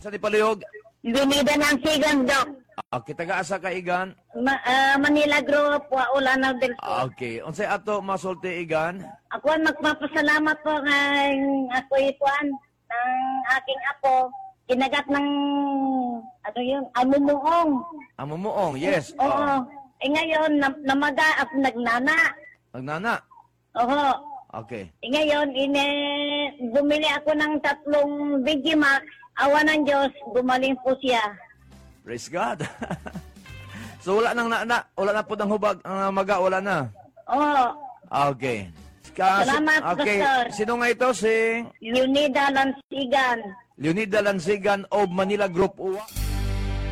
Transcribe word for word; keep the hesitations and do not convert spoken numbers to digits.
Sa di palihog? Binida ng sigan, Dok. Okay, taga-asa ka igan? Ma ah, Manila Group, wa Ulanaw del Sur. Okay. Unsay ato masulti igan? Ako ang magpapasalamat po ng ako ituan ng aking apo. Kinagat ng, ano yun, amumuong. Amumuong, yes. Oo. Eh ngayon, nam namaga at nagnana. Nagnana? Oo. Okay. Eh ngayon, ine, bumili ako ng tatlong Digimax. Awa ng Diyos, gumaling po siya. Praise God. So wala nang na, na wala na po ng hubag ang maga, wala na. Oo. Okay. Ka, Salamat, okay. Pastor. Sino nga ito? Si Leonida Lansigan. Leonida Lansigan of Manila Group Uwa.